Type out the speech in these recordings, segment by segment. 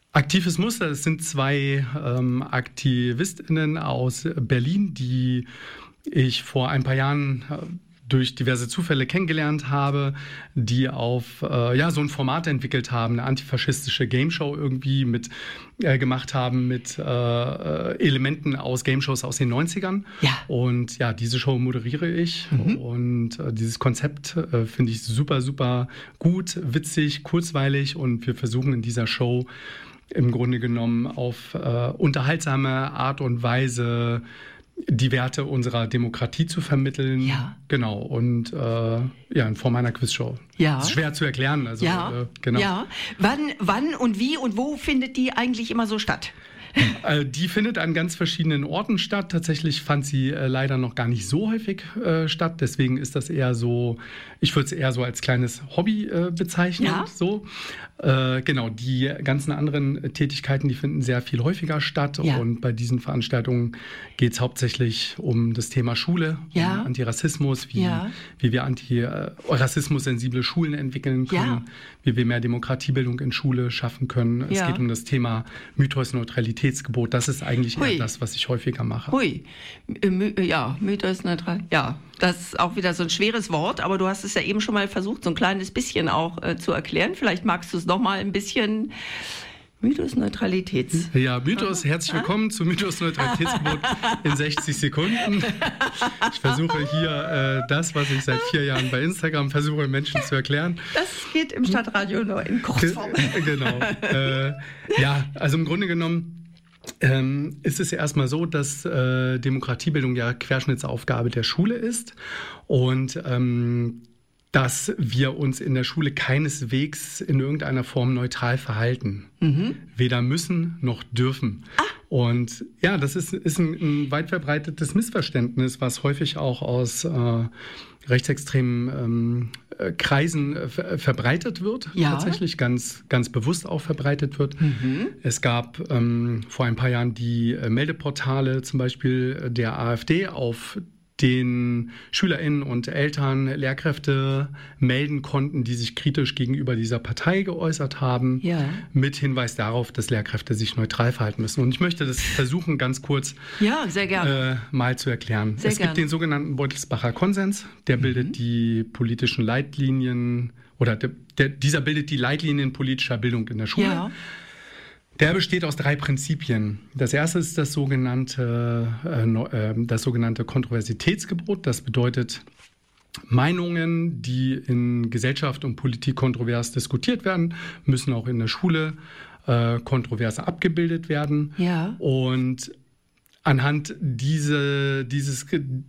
Aktives Muster, es sind zwei AktivistInnen aus Berlin, die ich vor ein paar Jahren durch diverse Zufälle kennengelernt habe, die auf so ein Format entwickelt haben, eine antifaschistische Gameshow irgendwie gemacht haben mit Elementen aus Gameshows aus den 90ern. Ja. Und ja, diese Show moderiere ich und dieses Konzept finde ich super, super gut, witzig, kurzweilig und wir versuchen in dieser Show im Grunde genommen auf unterhaltsame Art und Weise die Werte unserer Demokratie zu vermitteln. Ja. Genau. Und in Form einer Quizshow. Ja. Das ist schwer zu erklären. Also, genau. Ja. Wann und wie und wo findet die eigentlich immer so statt? Die findet an ganz verschiedenen Orten statt. Tatsächlich fand sie leider noch gar nicht so häufig statt. Deswegen ist das eher so, ich würde es eher so als kleines Hobby bezeichnen. Ja. So. Genau, die ganzen anderen Tätigkeiten, die finden sehr viel häufiger statt. Ja. Und bei diesen Veranstaltungen geht es hauptsächlich um das Thema Schule, Ja. um Antirassismus, wie wir rassismus-sensible Schulen entwickeln können, wie wir mehr Demokratiebildung in Schule schaffen können. Es geht um das Thema Mythos-Neutralitätsgebot. Das ist eigentlich eher das, was ich häufiger mache. Mythos-neutral. Ja, das ist auch wieder so ein schweres Wort, aber du hast es ja eben schon mal versucht, so ein kleines bisschen auch zu erklären. Vielleicht magst du es noch mal ein bisschen. Mythos-Neutralitäts. Ja, Mythos, herzlich willkommen zu Mythos-Neutralitätsgebot in 60 Sekunden. Ich versuche hier das, was ich seit 4 Jahren bei Instagram versuche, Menschen zu erklären. Das geht im Stadtradio nur in Kurzform. Genau. Also im Grunde genommen ist es ja erstmal so, dass Demokratiebildung ja Querschnittsaufgabe der Schule ist und dass wir uns in der Schule keineswegs in irgendeiner Form neutral verhalten. Weder müssen noch dürfen. Und ja, das ist ein weit verbreitetes Missverständnis, was häufig auch aus rechtsextremen Kreisen verbreitet wird, tatsächlich ganz, ganz bewusst auch verbreitet wird. Es gab vor ein paar Jahren die Meldeportale zum Beispiel der AfD, auf den SchülerInnen und Eltern, Lehrkräfte melden konnten, die sich kritisch gegenüber dieser Partei geäußert haben, mit Hinweis darauf, dass Lehrkräfte sich neutral verhalten müssen. Und ich möchte das versuchen, ganz kurz sehr gerne. Mal zu erklären. Es gibt den sogenannten Beutelsbacher Konsens, der bildet die politischen Leitlinien, oder dieser bildet die Leitlinien politischer Bildung in der Schule. Ja. Der besteht aus 3 Prinzipien. Das erste ist das sogenannte Kontroversitätsgebot. Das bedeutet, Meinungen, die in Gesellschaft und Politik kontrovers diskutiert werden, müssen auch in der Schule kontrovers abgebildet werden. Ja. Und anhand dieses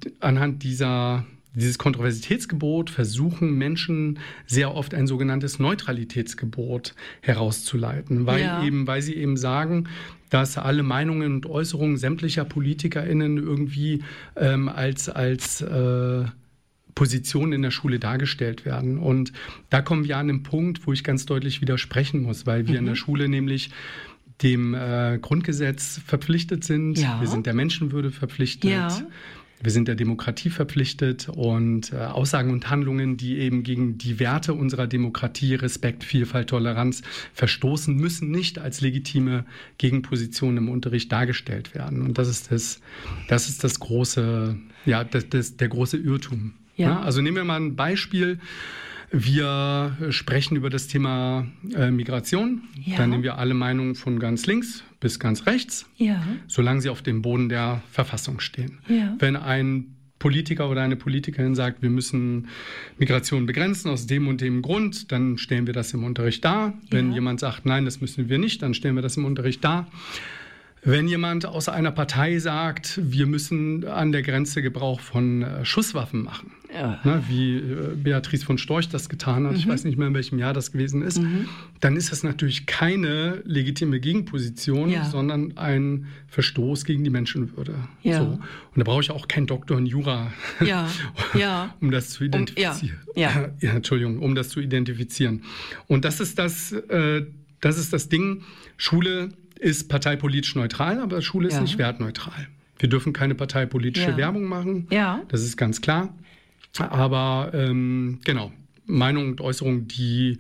Kontroversitätsgebot versuchen Menschen sehr oft ein sogenanntes Neutralitätsgebot herauszuleiten, weil sie eben sagen, dass alle Meinungen und Äußerungen sämtlicher PolitikerInnen irgendwie als Position in der Schule dargestellt werden. Und da kommen wir an den Punkt, wo ich ganz deutlich widersprechen muss, weil wir in der Schule nämlich dem Grundgesetz verpflichtet sind. Wir sind der Menschenwürde verpflichtet. Wir sind der Demokratie verpflichtet und Aussagen und Handlungen, die eben gegen die Werte unserer Demokratie, Respekt, Vielfalt, Toleranz verstoßen, müssen nicht als legitime Gegenposition im Unterricht dargestellt werden. Und das ist das große, der große Irrtum. Ja? Also nehmen wir mal ein Beispiel. Wir sprechen über das Thema Migration. Dann nehmen wir alle Meinungen von ganz links bis ganz rechts, solange sie auf dem Boden der Verfassung stehen. Wenn ein Politiker oder eine Politikerin sagt, wir müssen Migration begrenzen aus dem und dem Grund, dann stellen wir das im Unterricht dar. Wenn jemand sagt, nein, das müssen wir nicht, dann stellen wir das im Unterricht dar. Wenn jemand aus einer Partei sagt, wir müssen an der Grenze Gebrauch von Schusswaffen machen, wie Beatrice von Storch das getan hat, ich weiß nicht mehr, in welchem Jahr das gewesen ist, dann ist das natürlich keine legitime Gegenposition, sondern ein Verstoß gegen die Menschenwürde. So. Und da brauche ich auch keinen Doktor in Jura, um das zu identifizieren. Um das zu identifizieren. Und das ist das Ding. Schule ist parteipolitisch neutral, aber Schule ist nicht wertneutral. Wir dürfen keine parteipolitische Werbung machen, das ist ganz klar. Aber Meinungen und Äußerungen, die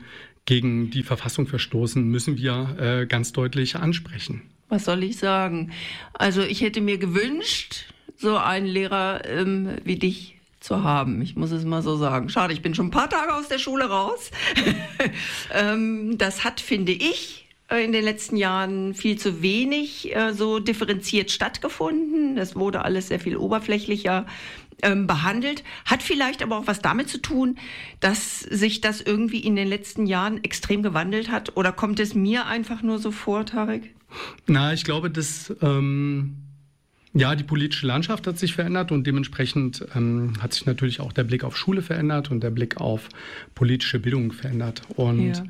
gegen die Verfassung verstoßen, müssen wir ganz deutlich ansprechen. Was soll ich sagen? Also ich hätte mir gewünscht, so einen Lehrer wie dich zu haben. Ich muss es mal so sagen. Schade, ich bin schon ein paar Tage aus der Schule raus. Das hat, finde ich, in den letzten Jahren viel zu wenig so differenziert stattgefunden. Das wurde alles sehr viel oberflächlicher behandelt. Hat vielleicht aber auch was damit zu tun, dass sich das irgendwie in den letzten Jahren extrem gewandelt hat? Oder kommt es mir einfach nur so vor, Tarek? Na, ich glaube, dass die politische Landschaft hat sich verändert und dementsprechend hat sich natürlich auch der Blick auf Schule verändert und der Blick auf politische Bildung verändert. Und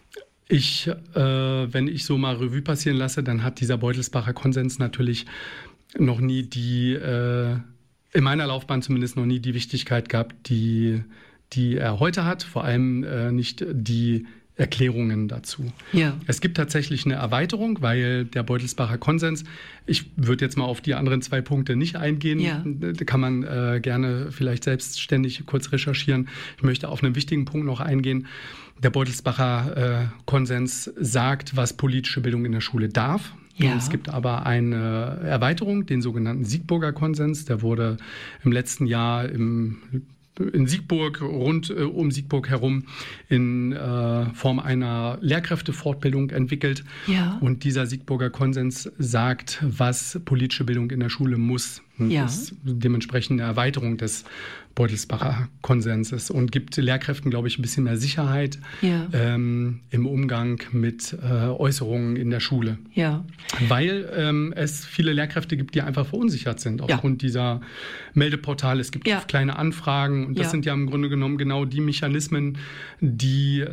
wenn ich so mal Revue passieren lasse, dann hat dieser Beutelsbacher Konsens natürlich noch nie in meiner Laufbahn zumindest noch nie die Wichtigkeit gehabt, die er heute hat, vor allem nicht die Erklärungen dazu. Ja. Es gibt tatsächlich eine Erweiterung, weil der Beutelsbacher Konsens, ich würde jetzt mal auf die anderen 2 Punkte nicht eingehen, da kann man gerne vielleicht selbstständig kurz recherchieren. Ich möchte auf einen wichtigen Punkt noch eingehen. Der Beutelsbacher Konsens sagt, was politische Bildung in der Schule darf. Ja. Es gibt aber eine Erweiterung, den sogenannten Siegburger Konsens. Der wurde im letzten Jahr in Siegburg, rund um Siegburg herum, in Form einer Lehrkräftefortbildung entwickelt. Ja. Und dieser Siegburger Konsens sagt, was politische Bildung in der Schule muss. Das ist dementsprechend eine Erweiterung des Beutelsbacher Konsenses und gibt Lehrkräften, glaube ich, ein bisschen mehr Sicherheit im Umgang mit Äußerungen in der Schule. Ja. Weil es viele Lehrkräfte gibt, die einfach verunsichert sind aufgrund dieser Meldeportale. Es gibt oft kleine Anfragen und das sind ja im Grunde genommen genau die Mechanismen, die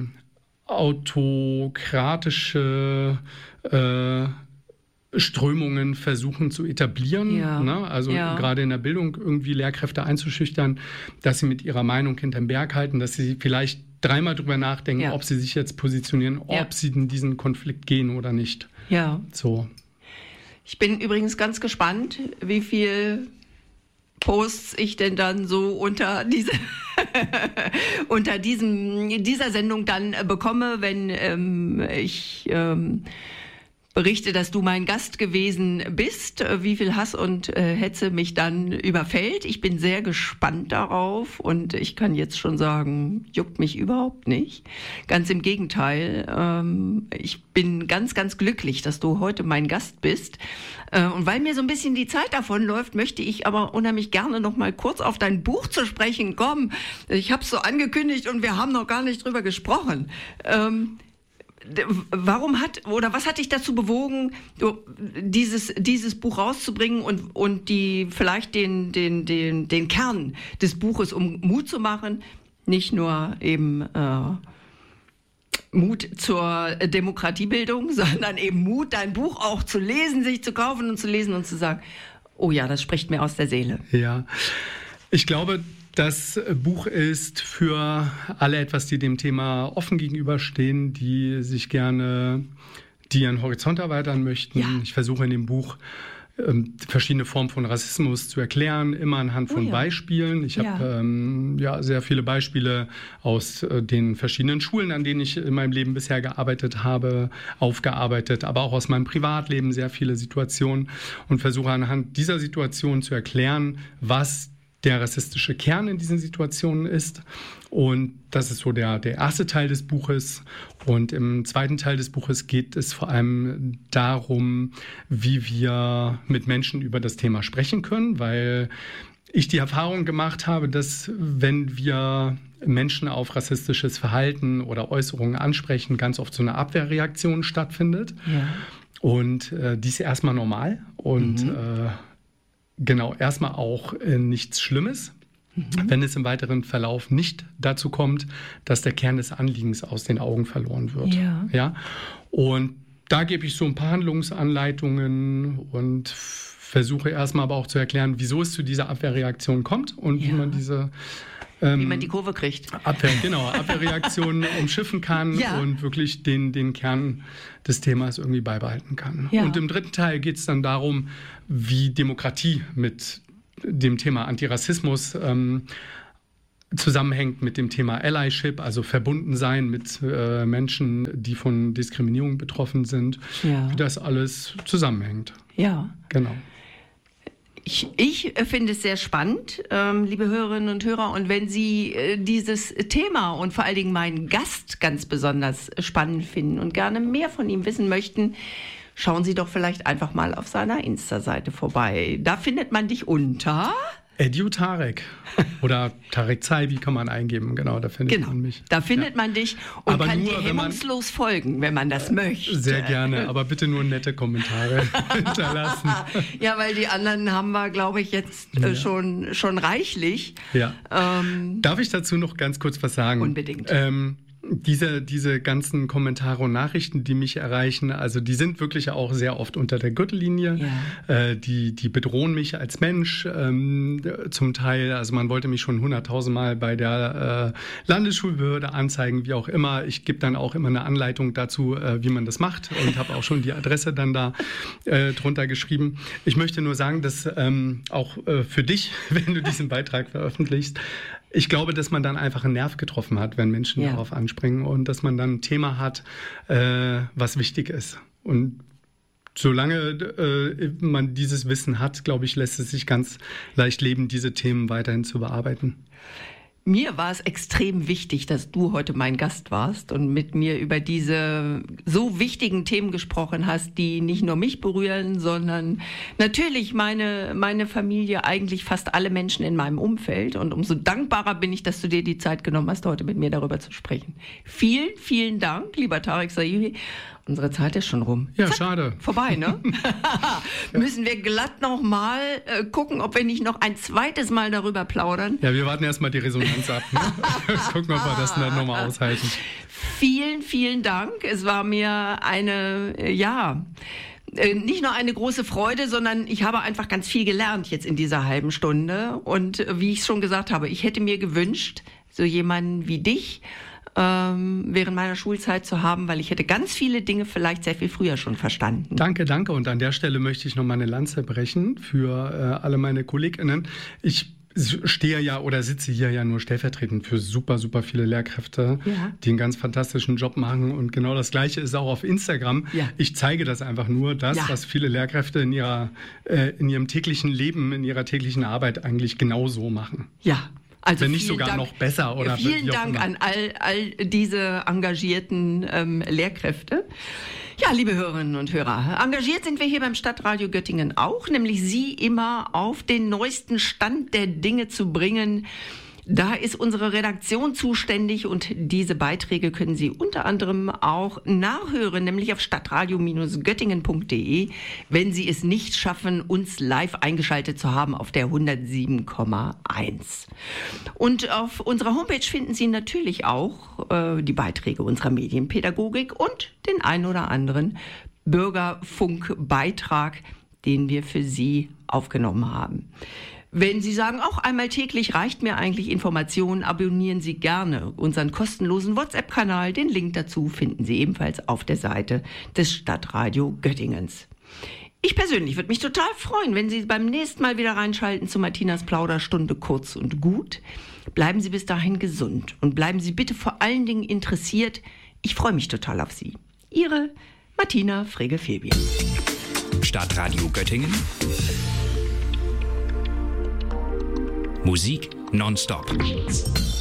autokratische Strömungen versuchen zu etablieren, gerade in der Bildung irgendwie Lehrkräfte einzuschüchtern, dass sie mit ihrer Meinung hinterm Berg halten, dass sie vielleicht dreimal drüber nachdenken, ob sie sich jetzt positionieren, ob sie in diesen Konflikt gehen oder nicht. Ja. So. Ich bin übrigens ganz gespannt, wie viel Posts ich denn dann so unter dieser Sendung dann bekomme, wenn ich berichte, dass du mein Gast gewesen bist, wie viel Hass und Hetze mich dann überfällt. Ich bin sehr gespannt darauf und ich kann jetzt schon sagen, juckt mich überhaupt nicht. Ganz im Gegenteil. Ich bin ganz, ganz glücklich, dass du heute mein Gast bist. Und weil mir so ein bisschen die Zeit davonläuft, möchte ich aber unheimlich gerne noch mal kurz auf dein Buch zu sprechen kommen. Ich habe es so angekündigt und wir haben noch gar nicht drüber gesprochen. Was hat dich dazu bewogen, dieses Buch rauszubringen und vielleicht den Kern des Buches, um Mut zu machen, nicht nur eben Mut zur Demokratiebildung, sondern eben Mut, dein Buch auch zu lesen, sich zu kaufen und zu lesen und zu sagen, oh ja, das spricht mir aus der Seele. Ja, ich glaube, das Buch ist für alle etwas, die dem Thema offen gegenüberstehen, die ihren Horizont erweitern möchten. Ja. Ich versuche in dem Buch verschiedene Formen von Rassismus zu erklären, immer anhand von Beispielen. Ich habe sehr viele Beispiele aus den verschiedenen Schulen, an denen ich in meinem Leben bisher gearbeitet habe, aufgearbeitet, aber auch aus meinem Privatleben sehr viele Situationen und versuche anhand dieser Situationen zu erklären, was der rassistische Kern in diesen Situationen ist. Und das ist so der erste Teil des Buches. Und im zweiten Teil des Buches geht es vor allem darum, wie wir mit Menschen über das Thema sprechen können, weil ich die Erfahrung gemacht habe, dass wenn wir Menschen auf rassistisches Verhalten oder Äußerungen ansprechen, ganz oft so eine Abwehrreaktion stattfindet. Ja. Und die ist erstmal normal und erstmal auch nichts Schlimmes, wenn es im weiteren Verlauf nicht dazu kommt, dass der Kern des Anliegens aus den Augen verloren wird. Ja? Und da gebe ich so ein paar Handlungsanleitungen und versuche erstmal aber auch zu erklären, wieso es zu dieser Abwehrreaktion kommt und wie man diese wie man die Kurve kriegt. Abwehrreaktionen umschiffen kann und wirklich den Kern des Themas irgendwie beibehalten kann. Ja. Und im dritten Teil geht es dann darum, wie Demokratie mit dem Thema Antirassismus zusammenhängt mit dem Thema Allyship, also verbunden sein mit Menschen, die von Diskriminierung betroffen sind, wie das alles zusammenhängt. Ja. Genau. Ich finde es sehr spannend, liebe Hörerinnen und Hörer. Und wenn Sie dieses Thema und vor allen Dingen meinen Gast ganz besonders spannend finden und gerne mehr von ihm wissen möchten, schauen Sie doch vielleicht einfach mal auf seiner Insta-Seite vorbei. Da findet man dich unter... EduTarek oder Tarek Zaibi kann man eingeben, genau, da findet man mich. Da findet man dich und aber kann dir hemmungslos folgen, wenn man das möchte. Sehr gerne, aber bitte nur nette Kommentare hinterlassen. Ja, weil die anderen haben wir, glaube ich, jetzt schon reichlich. Ja. Darf ich dazu noch ganz kurz was sagen? Unbedingt. Diese ganzen Kommentare und Nachrichten, die mich erreichen, also die sind wirklich auch sehr oft unter der Gürtellinie. Ja. Die bedrohen mich als Mensch zum Teil. Also man wollte mich schon 100.000 Mal bei der Landesschulbehörde anzeigen, wie auch immer. Ich gebe dann auch immer eine Anleitung dazu, wie man das macht und habe auch schon die Adresse dann da drunter geschrieben. Ich möchte nur sagen, dass auch für dich, wenn du diesen Beitrag veröffentlichst, ich glaube, dass man dann einfach einen Nerv getroffen hat, wenn Menschen darauf anspringen und dass man dann ein Thema hat, was wichtig ist. Und solange man dieses Wissen hat, glaube ich, lässt es sich ganz leicht leben, diese Themen weiterhin zu bearbeiten. Mir war es extrem wichtig, dass du heute mein Gast warst und mit mir über diese so wichtigen Themen gesprochen hast, die nicht nur mich berühren, sondern natürlich meine Familie, eigentlich fast alle Menschen in meinem Umfeld. Und umso dankbarer bin ich, dass du dir die Zeit genommen hast, heute mit mir darüber zu sprechen. Vielen, vielen Dank, lieber Tarek Zaibi. Unsere Zeit ist schon rum. Ja, zack, schade. Vorbei, ne? Müssen wir glatt noch mal gucken, ob wir nicht noch ein zweites Mal darüber plaudern. Ja, wir warten erst mal die Resonanz ab. Ne? Gucken, ob wir das dann nochmal aushalten. Vielen, vielen Dank. Es war mir nicht nur eine große Freude, sondern ich habe einfach ganz viel gelernt jetzt in dieser halben Stunde. Und wie ich schon gesagt habe, ich hätte mir gewünscht, so jemanden wie dich während meiner Schulzeit zu haben, weil ich hätte ganz viele Dinge vielleicht sehr viel früher schon verstanden. Danke. Und an der Stelle möchte ich noch mal eine Lanze brechen für alle meine KollegInnen. Ich stehe ja oder sitze hier ja nur stellvertretend für super, super viele Lehrkräfte, die einen ganz fantastischen Job machen. Und genau das Gleiche ist auch auf Instagram. Ja. Ich zeige das einfach nur, was viele Lehrkräfte in ihrem täglichen Leben, in ihrer täglichen Arbeit eigentlich genauso machen. Ja. Also wenn nicht sogar Dank, noch besser. Oder vielen Dank an all diese engagierten Lehrkräfte. Ja, liebe Hörerinnen und Hörer, engagiert sind wir hier beim Stadtradio Göttingen auch, nämlich Sie immer auf den neuesten Stand der Dinge zu bringen. Da ist unsere Redaktion zuständig und diese Beiträge können Sie unter anderem auch nachhören, nämlich auf stadtradio-göttingen.de, wenn Sie es nicht schaffen, uns live eingeschaltet zu haben auf der 107,1. Und auf unserer Homepage finden Sie natürlich auch die Beiträge unserer Medienpädagogik und den ein oder anderen Bürgerfunkbeitrag, den wir für Sie aufgenommen haben. Wenn Sie sagen, auch einmal täglich reicht mir eigentlich Informationen, abonnieren Sie gerne unseren kostenlosen WhatsApp-Kanal. Den Link dazu finden Sie ebenfalls auf der Seite des Stadtradio Göttingens. Ich persönlich würde mich total freuen, wenn Sie beim nächsten Mal wieder reinschalten zu Martinas Plauderstunde kurz und gut. Bleiben Sie bis dahin gesund und bleiben Sie bitte vor allen Dingen interessiert. Ich freue mich total auf Sie. Ihre Martina Frege-Febier. Stadtradio Göttingen. Musik nonstop.